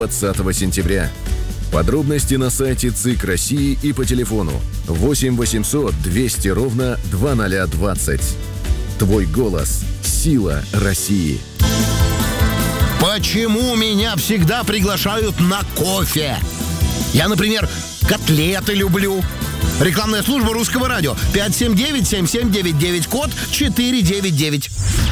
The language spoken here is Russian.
20 сентября. Подробности на сайте ЦИК России и по телефону 8 800 200 ровно 2020. Твой голос – сила России. Почему меня всегда приглашают на кофе? Я, например, котлеты люблю. Рекламная служба Русского радио. 579-7799, код 499.